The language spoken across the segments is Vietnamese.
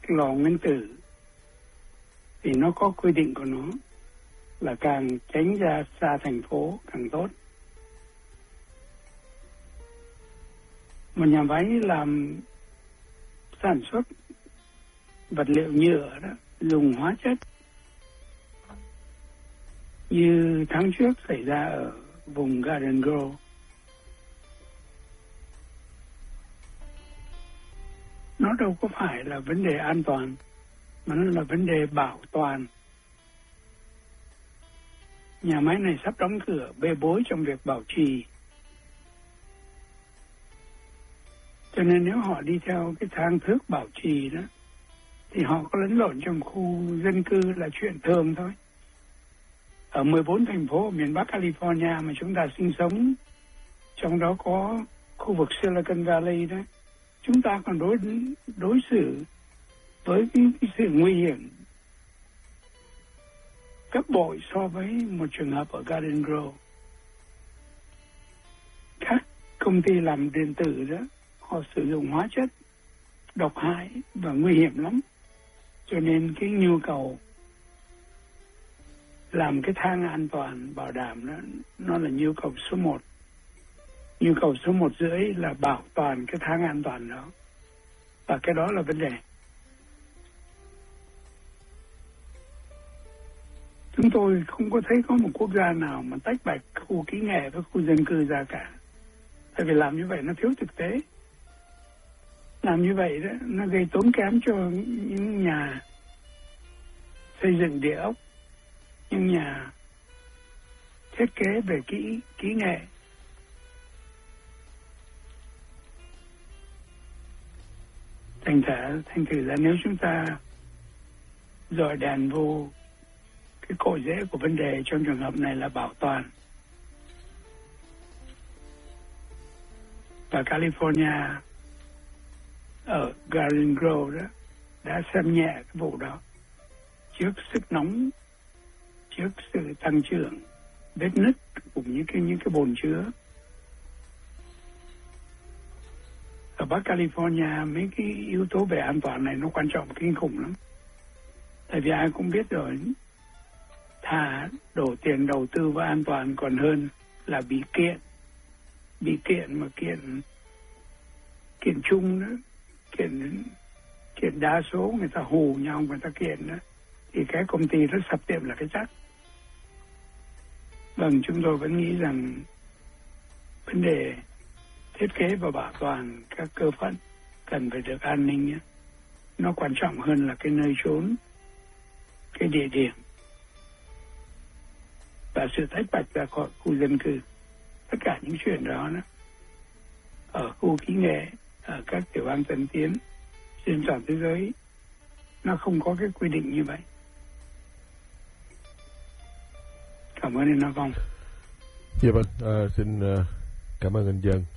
lò nguyên tử thì nó có quy định của nó là càng tránh ra xa thành phố càng tốt. Một nhà máy làm sản xuất vật liệu nhựa đó dùng hóa chất như tháng trước xảy ra ở vùng Garden Grove, nó đâu có phải là vấn đề an toàn mà nó là vấn đề bảo toàn. Nhà máy này sắp đóng cửa, bê bối trong việc bảo trì. Cho nên nếu họ đi theo cái thang thức bảo trì đó thì họ có lẫn lộn trong khu dân cư là chuyện thường thôi. Ở 14 thành phố ở miền Bắc California mà chúng ta sinh sống, trong đó có khu vực Silicon Valley đó, chúng ta còn đối xử với cái sự nguy hiểm gấp bội so với một trường hợp ở Garden Grove. Các công ty làm điện tử đó, họ sử dụng hóa chất độc hại và nguy hiểm lắm. Cho nên cái nhu cầu làm cái thang an toàn bảo đảm đó, nó là nhu cầu số 1. Nhu cầu số 1,5 là bảo toàn cái thang an toàn đó. Và cái đó là vấn đề. Chúng tôi không có thấy có một quốc gia nào mà tách bạch khu kỹ nghệ với khu dân cư ra cả. Tại vì làm như vậy nó thiếu thực tế. Làm như vậy đó, nó gây tốn kém cho những nhà xây dựng địa ốc, những nhà thiết kế về kỹ nghệ. Thành thử là nếu chúng ta dọi đèn vô cái cội rễ của vấn đề trong trường hợp này là bảo toàn. Và California ở Garden Grove đó đã xem nhẹ cái vụ đó trước sức nóng, trước sự tăng trưởng vết nứt cùng những cái bồn chứa. Ở Bắc California mấy cái yếu tố về an toàn này nó quan trọng kinh khủng lắm. Tại vì ai cũng biết rồi, thà đổ tiền đầu tư vào an toàn còn hơn là bị kiện. Bị kiện mà kiện chung đó, kiện đa số người ta hù nhau người ta kiện đó, thì cái công ty nó sập tiệm là cái chắc. Vâng, chúng tôi vẫn nghĩ rằng vấn đề thiết kế và bảo toàn các cơ phận cần phải được an ninh nhé. Nó quan trọng hơn là cái nơi trốn, cái địa điểm và sự tách bạch ra khỏi khu dân cư. Tất cả những chuyện đó ở khu kỹ nghệ, ở các tiểu bang tân tiến trên toàn thế giới, nó không có cái quy định như vậy. Cảm ơn anh Nam. Dạ vâng, xin cảm ơn anh Dân.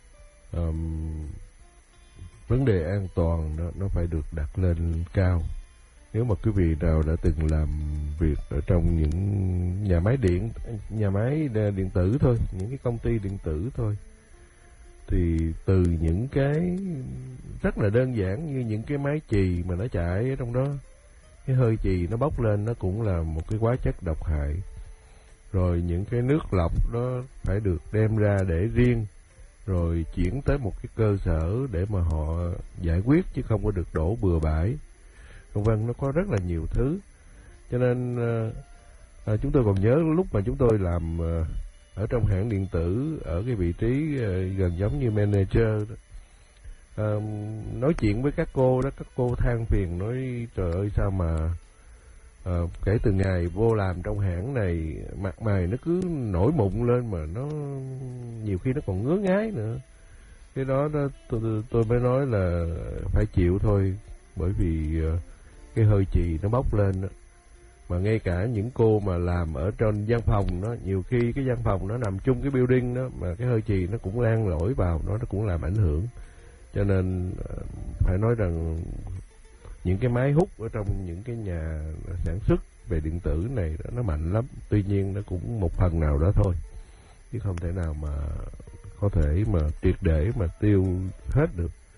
Vấn đề an toàn nó phải được đặt lên cao. Nếu mà quý vị nào đã từng làm việc ở trong những nhà máy điện tử thôi, những cái công ty điện tử thôi, thì từ những cái rất là đơn giản như những cái máy chì mà nó chạy ở trong đó, cái hơi chì nó bốc lên nó cũng là một cái hóa chất độc hại. Rồi những cái nước lọc đó phải được đem ra để riêng, rồi chuyển tới một cái cơ sở để mà họ giải quyết, chứ không có được đổ bừa bãi. Vâng, nó có rất là nhiều thứ. Cho nên chúng tôi còn nhớ lúc mà chúng tôi làm ở trong hãng điện tử, ở cái vị trí gần giống như manager đó, nói chuyện với các cô đó, các cô than phiền nói trời ơi sao mà kể từ ngày vô làm trong hãng này mặt mày nó cứ nổi mụn lên, mà nó nhiều khi nó còn ngứa ngáy nữa. Cái đó tôi mới nói là phải chịu thôi, bởi vì cái hơi chì nó bốc lên đó. Mà ngay cả những cô mà làm ở trên văn phòng đó, nhiều khi cái văn phòng nó nằm chung cái building đó, mà cái hơi chì nó cũng lan lỏi vào nó cũng làm ảnh hưởng. Cho nên phải nói rằng những cái máy hút ở trong những cái nhà sản xuất về điện tử này đó, nó mạnh lắm. Tuy nhiên nó cũng một phần nào đó thôi, chứ không thể nào mà có thể mà triệt để mà tiêu hết được.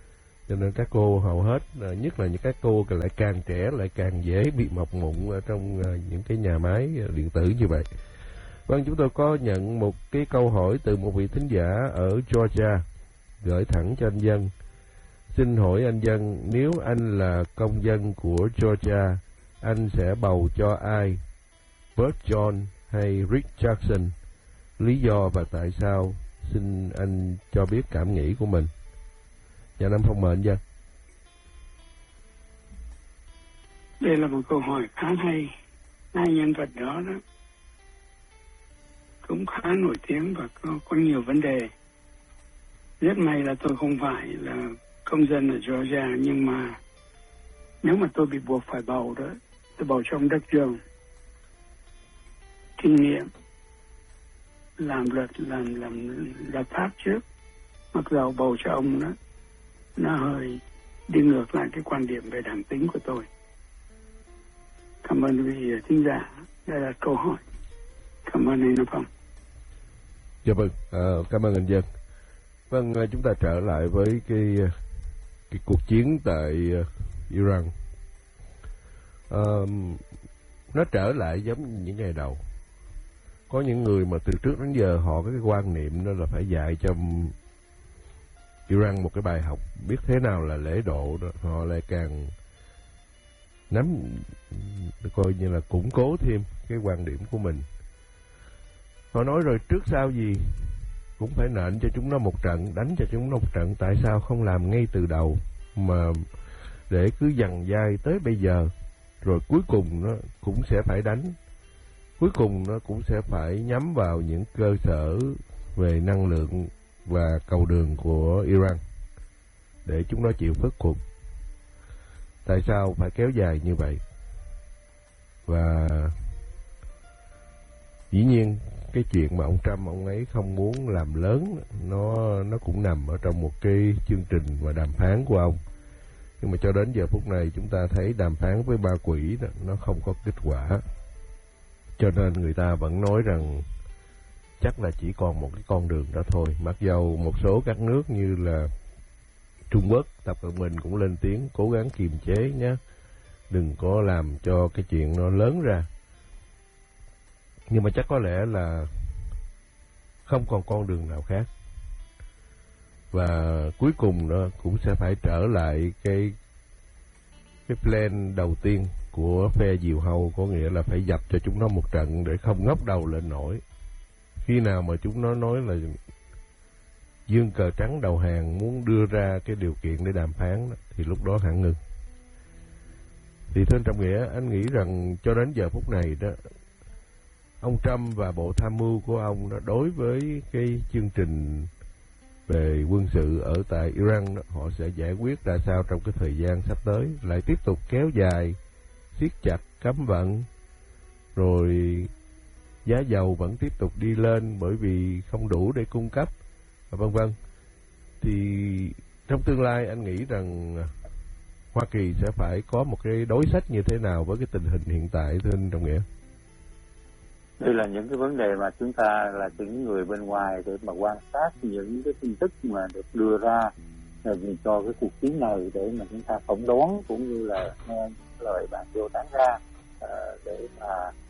Cho nên các cô hầu hết, nhất là những các cô lại càng trẻ lại càng dễ bị mọc mụn ở trong những cái nhà máy điện tử như vậy. Vâng, chúng tôi có nhận một cái câu hỏi từ một vị thính giả ở Georgia gửi thẳng cho anh Dân. Xin hỏi anh Dân, nếu anh là công dân của Georgia, anh sẽ bầu cho ai? Bert John hay Rick Jackson? Lý do và tại sao? Xin anh cho biết cảm nghĩ của mình. Dạ, Nam Phong mời anh Dân. Đây là một câu hỏi khá hay. Hai nhân vật đó cũng khá nổi tiếng và có nhiều vấn đề. Rất may là tôi không phải là công dân ở Georgia, nhưng mà nếu mà tôi bị buộc phải bầu đó, tôi bầu cho ông Doug Jones. Kinh nghiệm làm luật pháp trước, mặc dầu bầu cho ông đó nó hơi đi ngược lại cái quan điểm về đảng tính của tôi. Cảm ơn vị thính giả đã đặt câu hỏi. Cảm ơn anh Nam Phong. Dạ vâng, cảm ơn anh Dân. Vâng, chúng ta trở lại với cái cuộc chiến tại Iran. Nó trở lại giống như những ngày đầu. Có những người mà từ trước đến giờ họ có cái quan niệm đó là phải dạy cho Iran một cái bài học biết thế nào là lễ độ đó. Họ lại càng nắm, coi như là củng cố thêm cái quan điểm của mình. Họ nói rồi trước sau gì cũng phải nện cho chúng nó một trận, đánh cho chúng nó một trận. Tại sao không làm ngay từ đầu mà để cứ dằn dai tới bây giờ, rồi cuối cùng nó cũng sẽ phải đánh, cuối cùng nó cũng sẽ phải nhắm vào những cơ sở về năng lượng và cầu đường của Iran để chúng nó chịu khuất phục. Tại sao phải kéo dài như vậy? Và dĩ nhiên cái chuyện mà ông Trump ông ấy không muốn làm lớn nó cũng nằm ở trong một cái chương trình và đàm phán của ông. Nhưng mà cho đến giờ phút này chúng ta thấy đàm phán với ba quỷ đó, nó không có kết quả. Cho nên người ta vẫn nói rằng chắc là chỉ còn một cái con đường đó thôi. Mặc dầu một số các nước như là Trung Quốc, Tập Cận Bình cũng lên tiếng cố gắng kiềm chế nhé, đừng có làm cho cái chuyện nó lớn ra. Nhưng mà chắc có lẽ là không còn con đường nào khác. Và cuối cùng nó cũng sẽ phải trở lại cái plan đầu tiên của phe diều hâu, có nghĩa là phải dập cho chúng nó một trận để không ngóc đầu lên nổi. Khi nào mà chúng nó nói là giương cờ trắng đầu hàng, muốn đưa ra cái điều kiện để đàm phán đó, thì lúc đó hẳn ngừng. Thì thưa anh Trọng Nghĩa, anh nghĩ rằng cho đến giờ phút này đó, ông Trump và bộ tham mưu của ông đó, đối với cái chương trình về quân sự ở tại Iran đó, họ sẽ giải quyết ra sao trong cái thời gian sắp tới, lại tiếp tục kéo dài, siết chặt, cấm vận, rồi giá dầu vẫn tiếp tục đi lên bởi vì không đủ để cung cấp, vân vân. Thì trong tương lai anh nghĩ rằng Hoa Kỳ sẽ phải có một cái đối sách như thế nào với cái tình hình hiện tại, thưa anh Trọng Nghĩa? Đây là những cái vấn đề mà chúng ta là những người bên ngoài để mà quan sát những cái tin tức mà được đưa ra cho cái cuộc chiến này, để mà chúng ta phỏng đoán cũng như là nghe những lời bạn vô tán ra để mà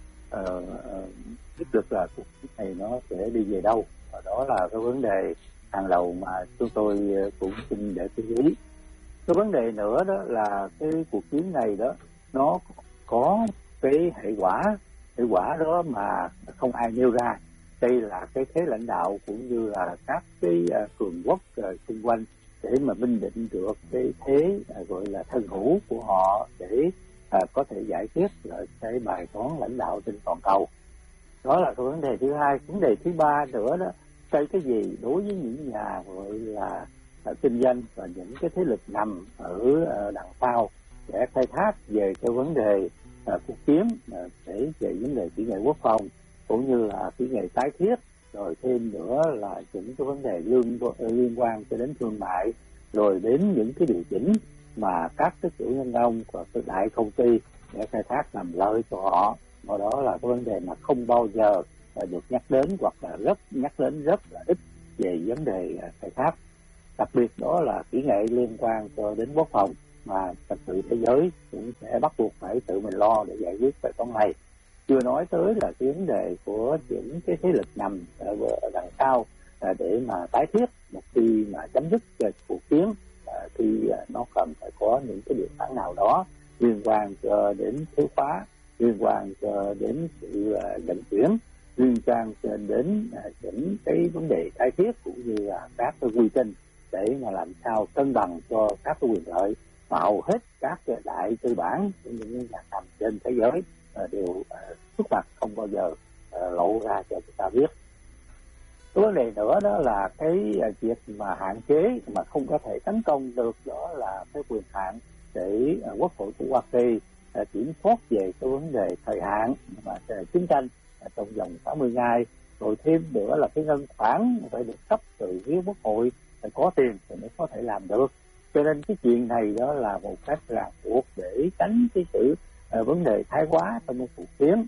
biết được là cuộc chiến này nó sẽ đi về đâu. Và đó là cái vấn đề hàng đầu mà chúng tôi cũng xin để chú ý. Cái vấn đề nữa đó là cái cuộc chiến này đó nó có cái hệ quả đó mà không ai nêu ra. Đây là cái thế lãnh đạo cũng như là các cái cường quốc xung quanh để mà minh định được cái thế gọi là thân hữu của họ để có thể giải quyết cái bài toán lãnh đạo trên toàn cầu. Đó là cái vấn đề thứ hai. Vấn đề thứ ba nữa đó, cái gì đối với những nhà gọi là kinh doanh và những cái thế lực nằm ở đằng sau để khai thác về cái vấn đề cuộc chiến, để về vấn đề kỹ nghệ quốc phòng cũng như là kỹ nghệ tái thiết, rồi thêm nữa là những cái vấn đề liên quan cho đến thương mại, rồi đến những cái điều chỉnh mà các cái chủ nhân nông và các đại công ty để khai thác làm lợi cho họ. Và đó là cái vấn đề mà không bao giờ được nhắc đến, hoặc là nhắc đến rất là ít về vấn đề khai thác. đặc biệt đó là kỹ nghệ liên quan cho đến quốc phòng mà trật tự thế giới cũng sẽ bắt buộc phải tự mình lo để giải quyết về con này. Chưa nói tới là cái vấn đề của những cái thế lực nằm ở đằng sau để mà tái thiết một khi mà chấm dứt cuộc chiến, thì nó cần phải có những cái biện pháp nào đó liên quan cho đến thiếu phá, liên quan cho đến sự vận chuyển, liên quan cho đến những cái vấn đề tái thiết cũng như là các cái quy trình để mà làm sao cân bằng cho các cái quyền lợi mà hầu hết các cái đại tư bản của những nhà cầm trên thế giới đều xuất mặt không bao giờ lộ ra cho chúng ta biết. Cái vấn đề nữa đó là cái việc mà hạn chế mà không có thể tấn công được, đó là cái quyền hạn để Quốc hội của Hoa Kỳ kiểm soát về cái vấn đề thời hạn mà chiến tranh trong vòng 60 ngày, rồi thêm nữa là cái ngân khoản phải được cấp từ phía Quốc hội, phải có tiền thì mới có thể làm được. Cho nên cái chuyện này đó là một cách ràng buộc để tránh cái sự vấn đề thái quá trong một cuộc chiến.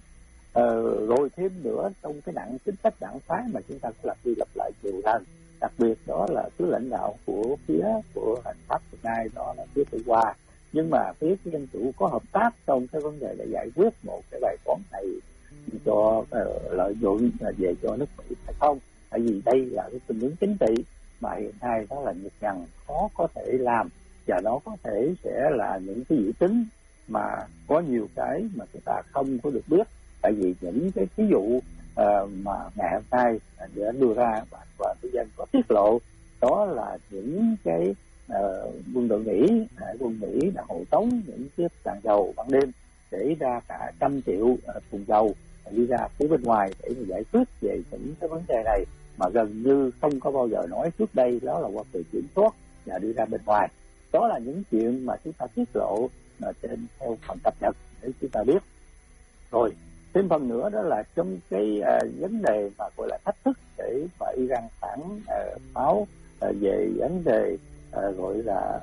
Rồi thêm nữa trong cái chính sách đảng phái mà chúng ta lặp đi lặp lại nhiều lần, đặc biệt đó là cứ lãnh đạo của phía của hành pháp hiện nay đó là phía Tự Hòa, nhưng mà phía Dân Chủ có hợp tác trong cái vấn đề để giải quyết một cái bài toán này cho lợi nhuận về cho nước Mỹ hay không. Tại vì đây là cái tình huống chính trị mà hiện nay đó là nhọc nhằn, khó có thể làm, và nó có thể sẽ là những cái dự tính mà có nhiều cái mà chúng ta không có được biết. Tại vì những cái ví dụ mà ngày hôm nay đã đưa ra và người dân có tiết lộ, đó là những cái quân đội Mỹ, quân Mỹ đã hộ tống những chiếc xăng dầu ban đêm để ra cả 100 triệu thùng dầu đi ra phía bên ngoài để mà giải quyết về những cái vấn đề này mà gần như không có bao giờ nói trước đây, đó là Hoa Kỳ kiểm soát và đi ra bên ngoài. Đó là những chuyện mà chúng ta tiết lộ trên theo phần cập nhật để chúng ta biết. Rồi thêm phần nữa đó là trong cái vấn đề mà gọi là thách thức để mà Iran phản pháo về vấn đề gọi là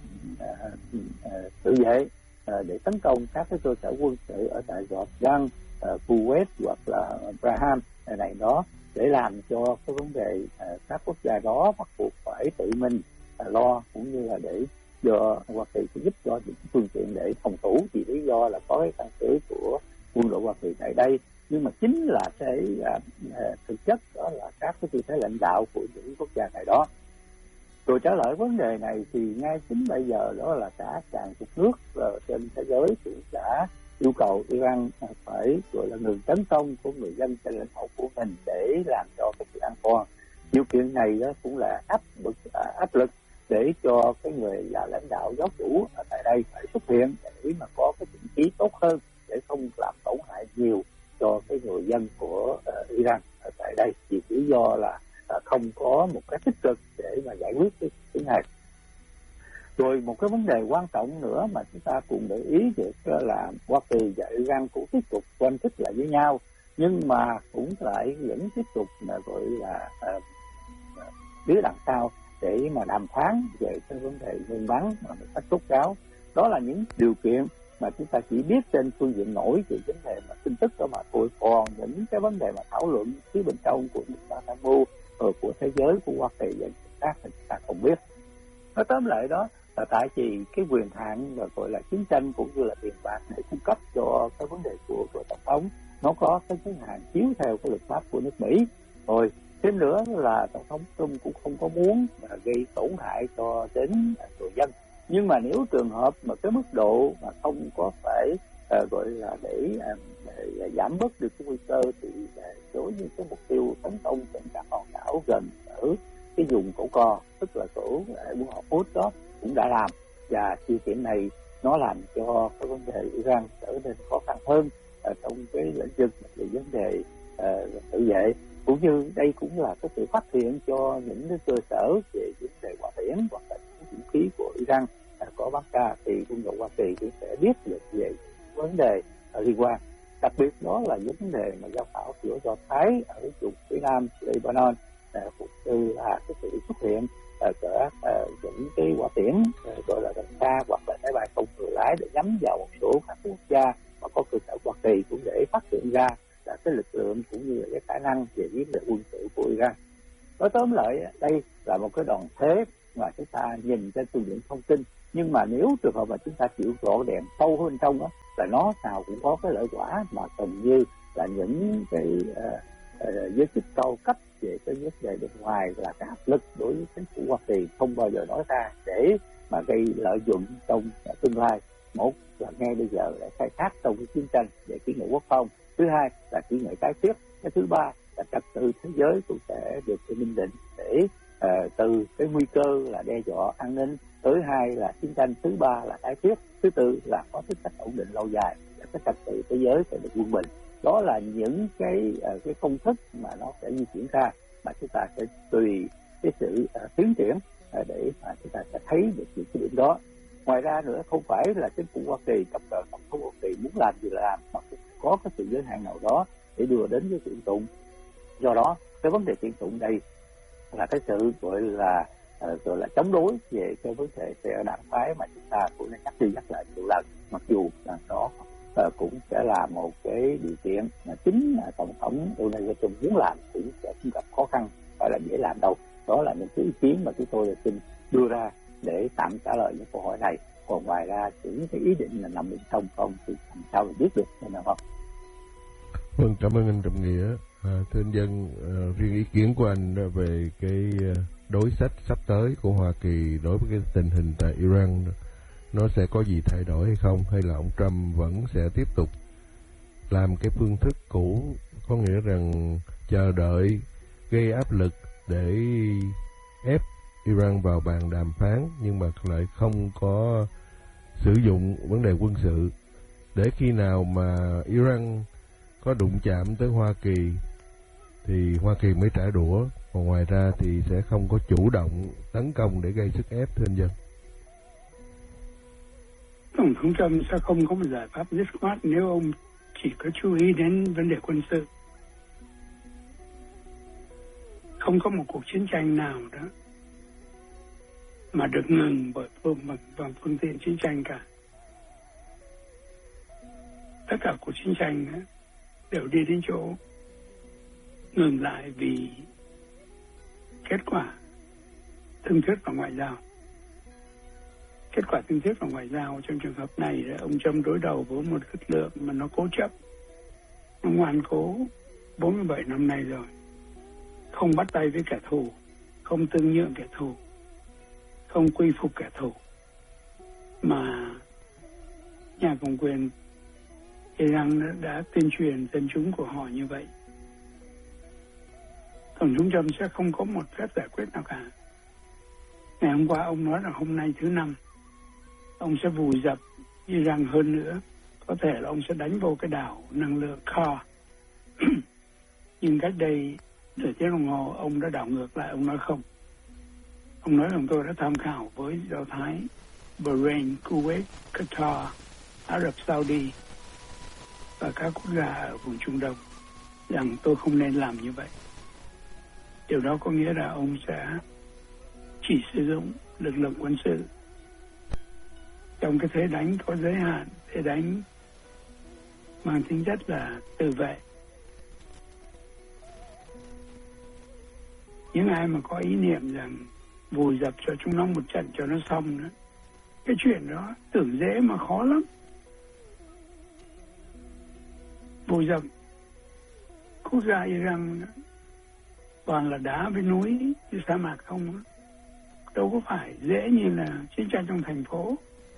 tự vệ để tấn công các cái cơ sở quân sự ở tại Jordan, Kuwait hoặc là Bahrain này đó, để làm cho cái vấn đề các quốc gia đó bắt buộc phải tự mình lo, cũng như là để cho Hoa Kỳ sẽ giúp cho những phương tiện để phòng thủ, vì lý do là có cái căn cứ của quân đội Hoa Kỳ tại đây. Nhưng mà chính là cái thực chất đó là các cái tư thế lãnh đạo của những quốc gia này đó. Rồi trả lời vấn đề này thì ngay chính bây giờ đó là cả hàng chục nước trên thế giới cũng đã yêu cầu Iran phải gọi là ngừng tấn công của người dân trên lãnh thổ của mình để làm cho cái sự an toàn. Điều kiện này đó cũng là áp lực để cho cái người là lãnh đạo giáo chủ ở tại đây phải xuất hiện để mà có cái vị trí tốt hơn, để không làm tổn hại nhiều cho cái người dân của Iran ở tại đây, vì lý do là không có một cái tích cực để mà giải quyết cái này. Rồi một cái vấn đề quan trọng nữa mà chúng ta cùng để ý được là Hoa Kỳ và Iran cũng tiếp tục quan thích lại với nhau, nhưng mà cũng lại vẫn tiếp tục là gọi là phía đằng sau để mà đàm phán về cái vấn đề ngừng bắn mà một cách tốt ráo. Đó là những điều kiện mà chúng ta chỉ biết trên phương diện nổi về vấn đề mà tin tức đó mà thôi, còn những cái vấn đề mà thảo luận phía bên trong của những ta tham mưu của thế giới, của Hoa Kỳ và khác thì chúng ta không biết. Nói tóm lại đó là tại vì cái quyền hạn và gọi là chiến tranh cũng như là tiền bạc để cung cấp cho cái vấn đề của tổng thống nó có cái giới hạn chiếu theo cái luật pháp của nước Mỹ. Rồi thêm nữa là tổng thống Trump cũng không có muốn gây tổn hại cho đến người dân. Nhưng mà nếu trường hợp mà cái mức độ mà không có phải gọi là để giảm bớt được cái nguy cơ, thì đối với cái mục tiêu tấn công trên các hòn đảo gần ở cái vùng cổ co, tức là chỗ buôn họ Phút đó cũng đã làm, và sự kiện này nó làm cho cái vấn đề Iran trở nên khó khăn hơn trong cái lĩnh vực về vấn đề tự vệ, cũng như đây cũng là cái sự phát hiện cho những cái cơ sở về vấn đề hỏa tiễn hoặc là những vũ khí của Iran có bắn ra, thì quân đội Hoa Kỳ cũng sẽ biết được về vấn đề liên quan. Đặc biệt đó là vấn đề mà giao phảo giữa Do Thái ở vùng phía nam Lebanon, cũng như là cái sự xuất hiện của những cái hỏa tiễn gọi là tầm xa hoặc là máy bay không người lái để nhắm vào một số các quốc gia mà có cơ sở Hoa Kỳ, cũng để phát hiện ra là cái lực lượng cũng như là cái khả năng về vấn đề quân sự của Iran. Nói tóm lại đây là một cái đòn thế mà chúng ta nhìn trên phương diện thông tin, nhưng mà nếu trường hợp mà chúng ta chịu rõ đèn sâu hơn trong đó, là nó nào cũng có cái lợi quả mà gần như là những cái giới chức cao cấp về cái vấn đề bên ngoài là cái áp lực đối với chính phủ Hoa Kỳ không bao giờ nói ra để mà gây lợi dụng trong tương lai. Một là ngay bây giờ để khai thác trong cái chiến tranh về kỹ nghệ quốc phòng, thứ hai là kỹ nghệ tái thiết, cái thứ ba là trật tự thế giới cũng sẽ được minh định để từ cái nguy cơ là đe dọa an ninh, thứ hai là chiến tranh, thứ ba là tái thiết, thứ tư là có tính cách ổn định lâu dài, là cái trật tự thế giới sẽ được quân bình. Đó là những cái công thức mà nó sẽ di chuyển ra, mà chúng ta sẽ tùy cái sự tiến triển để mà chúng ta sẽ thấy được những cái điểm đó. Ngoài ra nữa, không phải là chính phủ Hoa Kỳ, tập đoàn tổng thống Hoa Kỳ muốn làm gì là làm, mà cũng có cái sự giới hạn nào đó để đưa đến với tuyển dụng. Do đó cái vấn đề tuyển dụng đây là cái sự gọi là chống đối về cái vấn đề đảng phái mà chúng ta cũng đã nhắc đi nhắc lại nhiều lần, mặc dù là đó cũng sẽ là một cái điều kiện mà chính tổng thống Donald Trump muốn làm cũng sẽ không gặp khó khăn, phải là dễ làm đâu. Đó là những cái ý kiến mà chúng tôi xin đưa ra để tạm trả lời những câu hỏi này. Còn ngoài ra những cái ý định là nằm bên trong không thì làm sao mà biết được, nên là không. Vâng, cảm ơn anh Trọng Nghĩa. Thưa anh Dân, riêng ý kiến của anh về cái đối sách sắp tới của Hoa Kỳ đối với cái tình hình tại Iran, nó sẽ có gì thay đổi hay không, hay là ông Trump vẫn sẽ tiếp tục làm cái phương thức cũ, có nghĩa rằng chờ đợi gây áp lực để ép Iran vào bàn đàm phán, nhưng mà lại không có sử dụng vấn đề quân sự, để khi nào mà Iran có đụng chạm tới Hoa Kỳ thì Hoa Kỳ mới trả đũa, còn ngoài ra thì sẽ không có chủ động tấn công để gây sức ép. Thưa anh Dân. Tổng thống Trump sẽ không có một giải pháp dứt khoát nếu ông chỉ có chú ý đến vấn đề quân sự. Không có một cuộc chiến tranh nào đó mà được ngừng bởi phương tiện chiến tranh cả. Tất cả cuộc chiến tranh đều đi đến chỗ ngừng lại vì kết quả thương thuyết và ngoại giao. Kết quả thương thuyết và ngoại giao trong trường hợp này là ông Trump đối đầu với một lực lượng mà nó cố chấp, nó ngoan cố 47 năm nay rồi, không bắt tay với kẻ thù, không tương nhượng kẻ thù, không quy phục kẻ thù, mà nhà cầm quyền Iran đã tuyên truyền dân chúng của họ như vậy. Tổng thống Trump sẽ không có một phép giải quyết nào cả. Ngày hôm qua ông nói là hôm nay thứ 5 ông sẽ vùi dập Iran hơn nữa, có thể là ông sẽ đánh vô cái đảo năng lượng Kar. Nhưng cách đây nửa tiếng đồng hồ ông đã đảo ngược lại, ông nói không. Ông nói rằng tôi đã tham khảo với Do Thái, Bahrain, Kuwait, Qatar, Ả Rập Saudi và các quốc gia ở vùng Trung Đông rằng tôi không nên làm như vậy. Điều đó có nghĩa là ông sẽ chỉ sử dụng lực lượng quân sự trong cái thế đánh có giới hạn, thế đánh mang tính chất là tự vệ. Những ai mà có ý niệm rằng vùi dập cho chúng nó một trận cho nó xong nữa, cái chuyện đó tưởng dễ mà khó lắm. Vùi dập quốc gia Iran toàn là đá với núi với sa mạc không, đâu có phải dễ như là chiến tranh trong thành phố.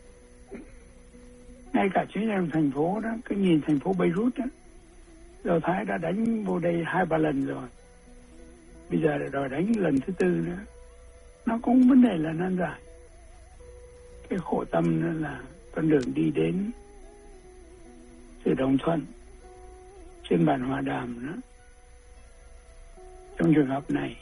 Ngay cả chiến tranh trong thành phố đó, cứ nhìn thành phố Beirut đó, Do Thái đã đánh vô đây 2-3 lần rồi, bây giờ lại đòi đánh lần thứ 4 nữa. Nó cũng vấn đề là nan giải. Cái khổ tâm nữa là con đường đi đến sự đồng thuận trên bàn hòa đàm nữa. Trong trường hợp này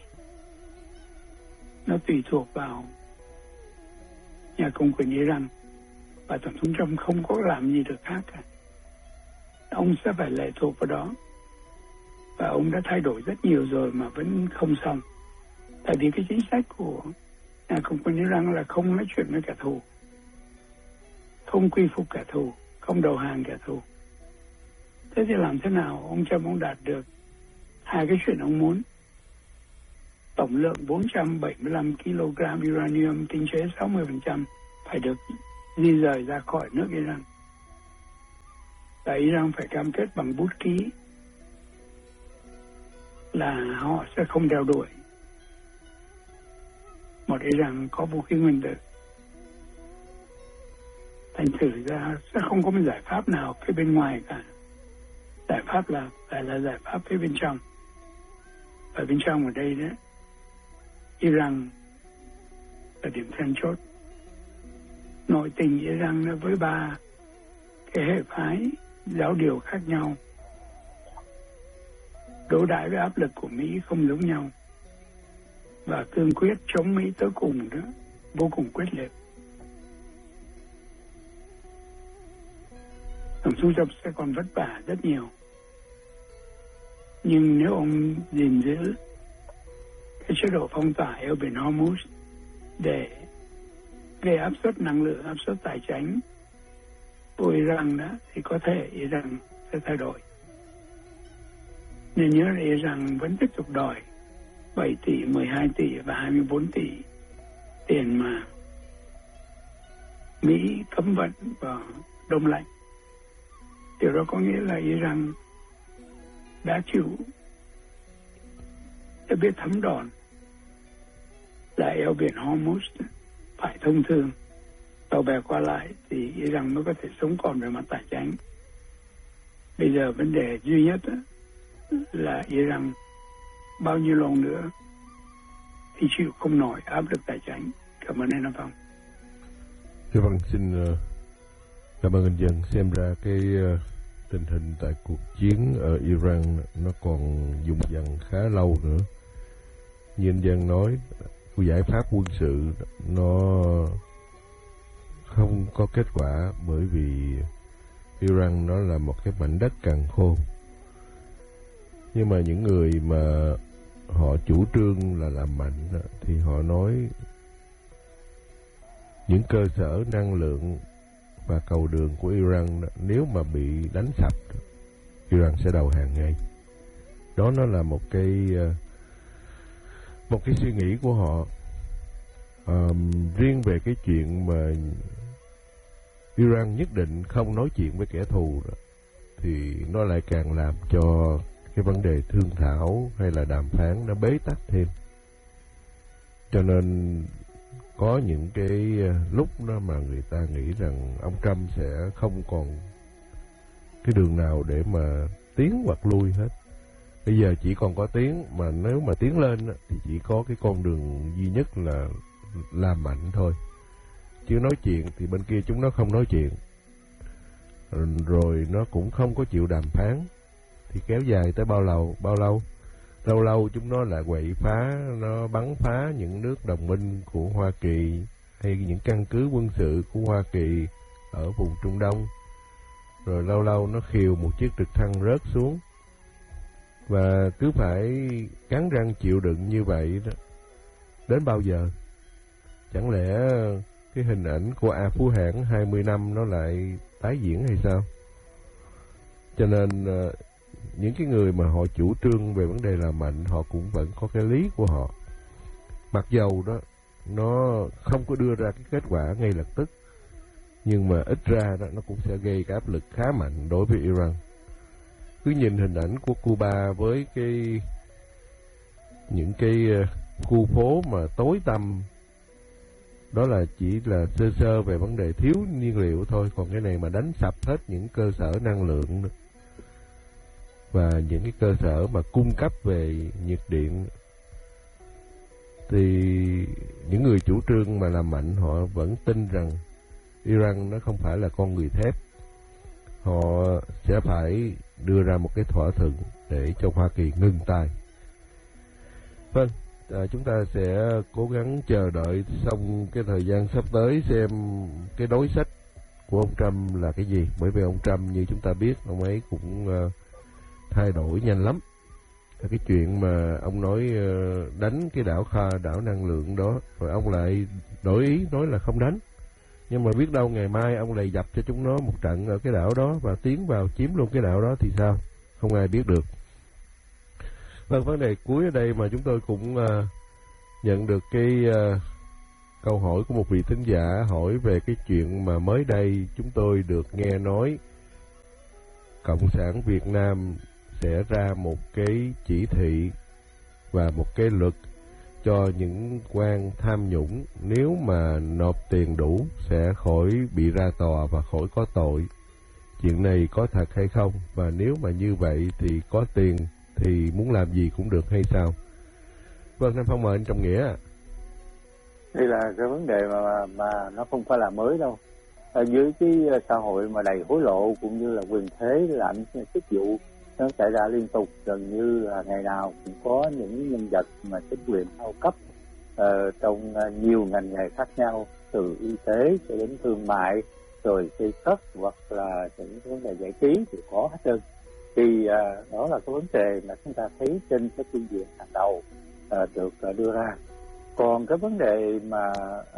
nó tùy thuộc vào nhà cầm quyền Iran, và Tổng thống Trump không có làm gì được khác cả. Ông sẽ phải lệ thuộc vào đó, và ông đã thay đổi rất nhiều rồi mà vẫn không xong. Tại vì cái chính sách của nhà cầm quyền Iran là không nói chuyện với kẻ thù, không quy phục kẻ thù, không đầu hàng kẻ thù. Thế thì làm thế nào ông Trump ông đạt được hai cái chuyện ông muốn? tổng lượng 475 kg uranium tinh chế 60% phải được di rời ra khỏi nước Iran. Và Iran phải cam kết bằng bút ký là họ sẽ không đeo đuổi một Iran có vũ khí nguyên tử. Thành thử ra sẽ không có một giải pháp nào phía bên ngoài cả. Giải pháp là phải là giải pháp phía bên trong. Ở bên trong ở đây đấy, Iran là điểm then chốt. Nội tình Iran với 3 cái hệ phái giáo điều khác nhau, đối đãi với áp lực của Mỹ không giống nhau, và cương quyết chống Mỹ tới cùng đó, vô cùng quyết liệt. Tổng thống Trump sẽ còn vất vả rất nhiều, nhưng nếu ông gìn giữ cái chế độ phong tỏa eo biển Hormuz để gây áp suất năng lượng, áp suất tài chính của Iran đó, thì có thể Iran sẽ thay đổi. Nên nhớ là Iran vẫn tiếp tục đòi 7 tỷ, 12 tỷ và 24 tỷ tiền mà Mỹ cấm vận vào Đông Lạnh. Điều đó có nghĩa là Iran đã biết thấm đòn là eo biển Hormuz phải thông thương, tàu bè qua lại thì Iran mới có thể sống còn về mặt tài chính. Bây giờ vấn đề duy nhất là Iran bao nhiêu lâu nữa thì chịu không nổi áp lực tài chính. Cảm ơn anh Nam Phong. Vâng, xin cảm ơn anh Dân. Xem ra cái tình hình tại cuộc chiến ở Iran nó còn dùng dần khá lâu nữa. Như anh Dân nói, giải pháp quân sự nó không có kết quả, bởi vì Iran nó là một cái mảnh đất cằn khô. Nhưng mà những người mà họ chủ trương là làm mạnh thì họ nói những cơ sở năng lượng và cầu đường của Iran nếu mà bị đánh sập, Iran sẽ đầu hàng ngay. Đó nó là một cái suy nghĩ của họ. Riêng về cái chuyện mà Iran nhất định không nói chuyện với kẻ thù đó, thì nó lại càng làm cho cái vấn đề thương thảo hay là đàm phán nó bế tắc thêm. Cho nên có những cái lúc đó mà người ta nghĩ rằng ông Trump sẽ không còn cái đường nào để mà tiến hoặc lui hết. Bây giờ chỉ còn có tiến, mà nếu mà tiến lên thì chỉ có cái con đường duy nhất là làm mạnh thôi. Chứ nói chuyện thì bên kia chúng nó không nói chuyện, rồi nó cũng không có chịu đàm phán. Thì kéo dài tới bao lâu? Lâu lâu chúng nó lại quậy phá, nó bắn phá những nước đồng minh của Hoa Kỳ hay những căn cứ quân sự của Hoa Kỳ ở vùng Trung Đông. Rồi lâu lâu nó khiêu một chiếc trực thăng rớt xuống. Và cứ phải cắn răng chịu đựng như vậy đó. Đến bao giờ? Chẳng lẽ cái hình ảnh của A Phú Hãn 20 năm nó lại tái diễn hay sao? Cho nên những cái người mà họ chủ trương về vấn đề làm mạnh, họ cũng vẫn có cái lý của họ. Mặc dầu đó nó không có đưa ra cái kết quả ngay lập tức, nhưng mà ít ra đó nó cũng sẽ gây cái áp lực khá mạnh đối với Iran. Cứ nhìn hình ảnh của Cuba với những cái khu phố mà tối tăm, đó là chỉ là sơ sơ về vấn đề thiếu nhiên liệu thôi. Còn cái này mà đánh sập hết những cơ sở năng lượng nữa, và những cái cơ sở mà cung cấp về nhiệt điện, thì những người chủ trương mà làm mạnh họ vẫn tin rằng Iran nó không phải là con người thép. Họ sẽ phải đưa ra một cái thỏa thuận để cho Hoa Kỳ ngừng tay. Vâng, chúng ta sẽ cố gắng chờ đợi xong cái thời gian sắp tới xem cái đối sách của ông Trump là cái gì. Bởi vì ông Trump như chúng ta biết, ông ấy cũng thay đổi nhanh lắm. Cái chuyện mà ông nói đánh cái đảo năng lượng đó, rồi ông lại đổi ý nói là không đánh. Nhưng mà biết đâu ngày mai ông lại dập cho chúng nó một trận ở cái đảo đó và tiến vào chiếm luôn cái đảo đó thì sao? Không ai biết được. Vâng, vấn đề cuối ở đây mà chúng tôi cũng nhận được cái câu hỏi của một vị thính giả hỏi về cái chuyện mà mới đây chúng tôi được nghe nói Cộng sản Việt Nam sẽ ra một cái chỉ thị và một cái luật cho những quan tham nhũng, nếu mà nộp tiền đủ sẽ khỏi bị ra tòa và khỏi có tội. Chuyện này có thật hay không? Và nếu mà như vậy thì có tiền thì muốn làm gì cũng được hay sao? Vâng, anh Phong mời anh Trọng Nghĩa. Đây là cái vấn đề mà nó không phải là mới đâu. Ở dưới cái xã hội mà đầy hối lộ cũng như là quyền thế lạm chức vụ nó xảy ra liên tục, gần như là ngày nào cũng có những nhân vật mà chính quyền cao cấp trong nhiều ngành nghề khác nhau, từ y tế cho đến thương mại, rồi xây cất hoặc là những vấn đề giải trí thì có hết trơn. Thì đó là cái vấn đề mà chúng ta thấy trên cái phương diện hàng đầu được đưa ra. Còn cái vấn đề mà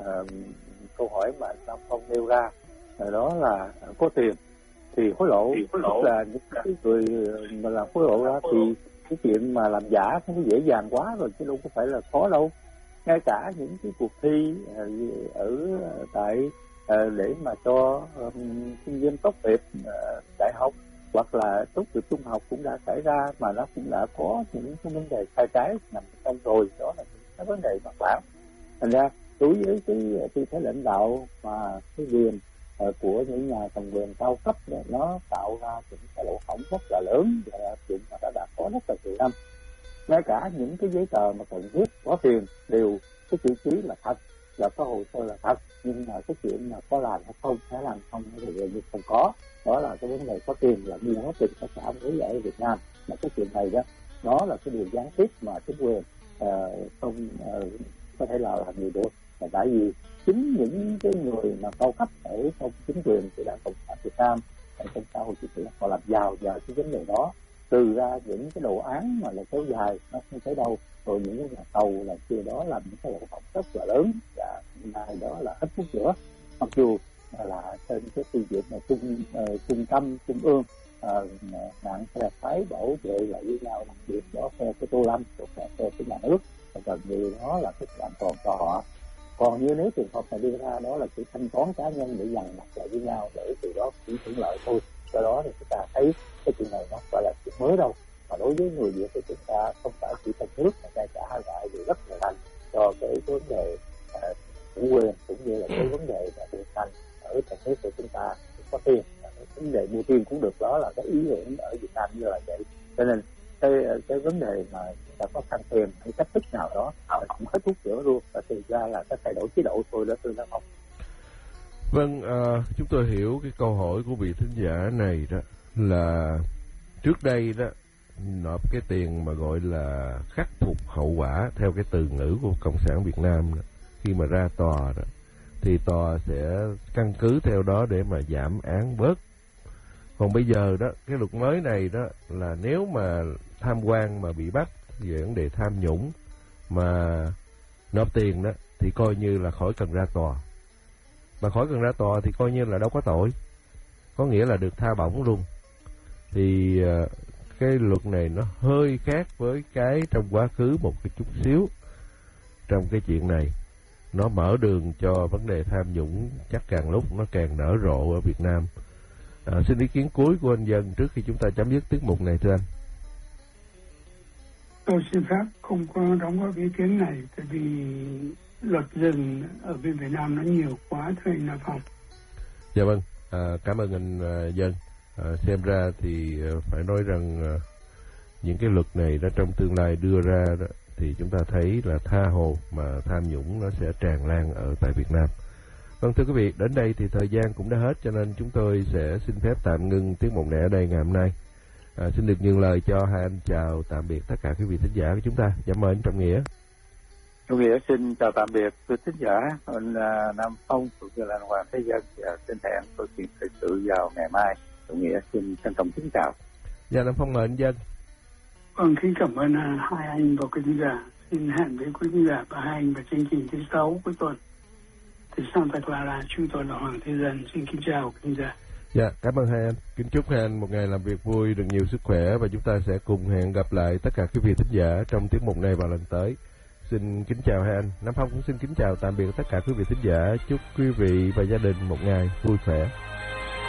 câu hỏi mà anh Nam Phong nêu ra đó là có tiền thì hối lộ, tức là những cái người mà làm hối lộ đó thì cái chuyện mà làm giả nó dễ dàng quá rồi chứ đâu có phải là khó đâu. Ngay cả những cái cuộc thi ở tại để mà cho sinh viên tốt nghiệp đại học hoặc là tốt nghiệp trung học cũng đã xảy ra, mà nó cũng đã có những cái vấn đề sai trái nằm trong rồi. Đó là cái vấn đề mặt bản. Thành ra đối với cái tư thế lãnh đạo mà cái quyền của những nhà cầm quyền cao cấp đó, nó tạo ra những cái lỗ hổng rất là lớn và chuyện mà đã có rất là nhiều năm. Ngay cả những cái giấy tờ mà cần thiết có tiền đều cái chữ ký là thật, là có hồ sơ là thật, nhưng mà cái chuyện mà có làm hay không, phải làm không thì gần như không có. Đó là cái vấn đề có tiền là mua hết tiền tất cả với ở Việt Nam. Mà cái chuyện này đó là cái điều gián tiếp mà chính quyền không có thể là làm gì được. Là tại vì chính những cái người mà cao cấp ở trong chính quyền của Đảng Cộng sản Việt Nam ở trong xã hội chủ nghĩa họ làm giàu nhờ cái vấn đề đó, từ ra những cái đồ án mà là kéo dài nó không thấy đâu, rồi những cái nhà tàu là kia đó làm những cái lỗ hổng rất là lớn, và này đó là hết thuốc chữa. Mặc dù là trên cái phương diện mà trung tâm trung ương nạn phe phái bảo vệ lại với nhau, đặc biệt đó phe của Tô Lâm, rồi phe của nhà nước, gần như đó là cái an toàn cho họ. Còn như nếu trường hợp mà đưa ra đó là sự thanh toán cá nhân để dằn mặt lại với nhau để từ đó cũng hưởng lợi thôi. Do đó thì chúng ta thấy cái chuyện này nó phải là chuyện mới đâu. Mà đối với người Việt thì chúng ta không phải chỉ trong nước mà ngay cả hai đại đều rất là thành cho cái vấn đề chủ quyền cũng như là cái vấn đề là điều thành ở trong nước của chúng ta có tiền. Vấn đề mua tiền cũng được, đó là cái ý nghĩa ở Việt Nam như là vậy. Cho nên cái vấn đề mà chúng ta có khăn tiền hay cách thức nào đó cũng hết thuốc chữa luôn, và thực ra là cái thay đổi chế độ thôi đó, thưa Nam Phong. Vâng, chúng tôi hiểu cái câu hỏi của vị thính giả này đó là trước đây đó nộp cái tiền mà gọi là khắc phục hậu quả theo cái từ ngữ của Cộng sản Việt Nam đó, khi mà ra tòa đó thì tòa sẽ căn cứ theo đó để mà giảm án bớt. Còn bây giờ đó, cái luật mới này đó là nếu mà tham quan mà bị bắt về vấn đề tham nhũng mà nộp tiền đó thì coi như là khỏi cần ra tòa. Mà khỏi cần ra tòa thì coi như là đâu có tội, có nghĩa là được tha bổng luôn. Thì cái luật này nó hơi khác với cái trong quá khứ một cái chút xíu. Trong cái chuyện này nó mở đường cho vấn đề tham nhũng chắc càng lúc nó càng nở rộ ở Việt Nam. Xin ý kiến cuối của anh Dân trước khi chúng ta chấm dứt tiết mục này, thưa anh. Tôi xin phép không có đóng góp ý kiến này, tại vì luật rừng ở bên Việt Nam nó nhiều quá, thưa anh Nam Phong. Dạ vâng, cảm ơn anh Dân. Xem ra thì phải nói rằng những cái luật này đó trong tương lai đưa ra đó, thì chúng ta thấy là tha hồ mà tham nhũng nó sẽ tràn lan ở tại Việt Nam. Vâng, thưa quý vị, đến đây thì thời gian cũng đã hết, cho nên chúng tôi sẽ xin phép tạm ngưng tiết mục này ở đây ngày hôm nay. Xin được nhường lời cho hai anh chào tạm biệt tất cả quý vị thính giả của chúng ta. Dạ mời anh Trọng Nghĩa. Trọng Nghĩa xin chào tạm biệt quý thính giả, anh Nam Phong cũng như là anh Hoàng Thế Dân, và xin hẹn câu chuyện thời sự vào ngày mai. Trọng Nghĩa xin trân trọng kính chào. Dạ, Nam Phong mời anh Dân. Vâng, xin cảm ơn hai anh và quý khán giả. Xin hẹn với quý khán giả và hai anh vào chương trình thứ 6 cuối tuần. Từ Santa Clara, chúng tôi là Hoàng Thế Dân. Xin kính chào quý khán giả. Dạ, cảm ơn hai anh. Kính chúc hai anh một ngày làm việc vui, được nhiều sức khỏe, và chúng ta sẽ cùng hẹn gặp lại tất cả quý vị thính giả trong tiết mục này vào lần tới. xin kính chào hai anh. Nam Phong cũng xin kính chào tạm biệt tất cả quý vị thính giả. Chúc quý vị và gia đình một ngày vui khỏe.